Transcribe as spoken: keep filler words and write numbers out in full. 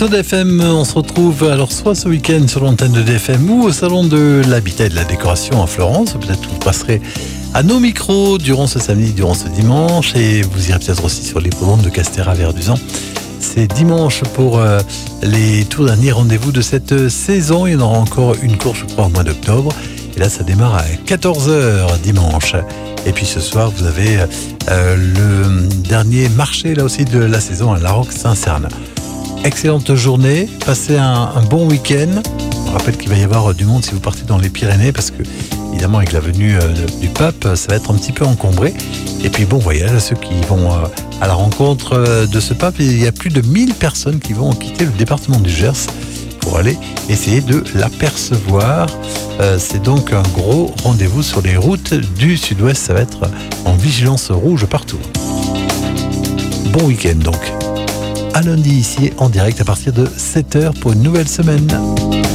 Sur D F M, on se retrouve alors soit ce week-end sur l'antenne de D F M ou au salon de l'habitat et de la décoration à Florence. Peut-être que vous passerez à nos micros durant ce samedi, durant ce dimanche, et vous irez peut-être aussi sur l'hippodrome de Castéra-Verduzan. C'est dimanche pour euh, les tout derniers rendez-vous de cette saison. Il y en aura encore une course, je crois, au mois d'octobre. Et là, ça démarre à quatorze heures dimanche. Et puis ce soir, vous avez euh, le dernier marché, là aussi, de la saison à Laroque-Saint-Cernin. Excellente journée, passez un, un bon week-end. Je rappelle qu'il va y avoir du monde si vous partez dans les Pyrénées, parce que, évidemment, avec la venue euh, du pape, ça va être un petit peu encombré. Et puis bon voyage à ceux qui vont euh, à la rencontre euh, de ce pape. Il y a plus de mille personnes qui vont quitter le département du Gers pour aller essayer de l'apercevoir. Euh, c'est donc un gros rendez-vous sur les routes du sud-ouest. Ça va être en vigilance rouge partout. Bon week-end donc. À lundi ici en direct à partir de sept heures pour une nouvelle semaine.